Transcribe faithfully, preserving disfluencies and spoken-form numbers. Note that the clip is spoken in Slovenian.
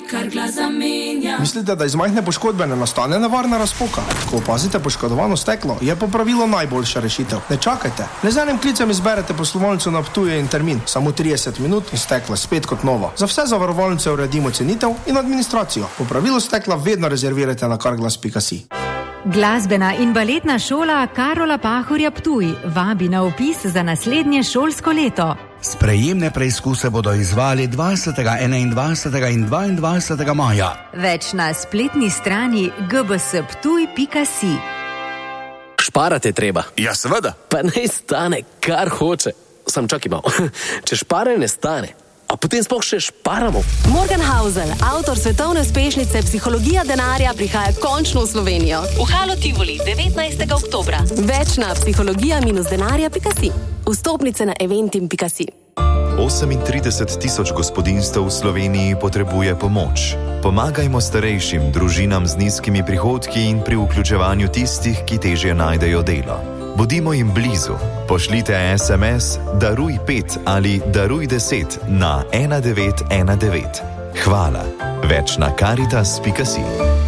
Carglass zamenja. Mislite, da iz majhne poškodbe ne nastane nevarna razpoka? Ko opazite poškodovano steklo, je popravilo najboljša rešitev. Ne čakajte. Le z enim klicem izberete poslovalnico na Ptuju in termin. Samo trideset minut in steklo spet kot novo. Za vse zavarovalnice uredimo cenitev in administracijo. Popravilo stekla vedno rezervirajte na carglass pika si. Glasbena in baletna šola Karola Pahorja Ptuj vabi na vpis za naslednje šolsko leto. Sprejemne preizkuse bodo izvali dvajsetega, enaindvajsetega in dvaindvajsetega maja. Več na spletni strani g b s ptuj pika si. Šparati je treba. Ja, seveda. Pa naj stane, kar hoče. Sam čakaj malo. Če šparanje ne stane, a potem sploh še šparamo. Morgan Housel, avtor svetovne uspešnice Psihologija denarja, prihaja končno v Slovenijo. V Halo Tivoli devetnajstega oktobra. Več na psihologija denarja pika si. Vstopnice na eventim pika si. osemintrideset tisoč gospodinjstev v Sloveniji potrebuje pomoč. Pomagajmo starejšim, družinam z nizkimi prihodki in pri vključevanju tistih, ki težje najdejo delo. Bodimo jim blizu. Pošljite es em es daruj pet ali daruj deset na ena devet ena devet. Hvala. Več na karitas pika si.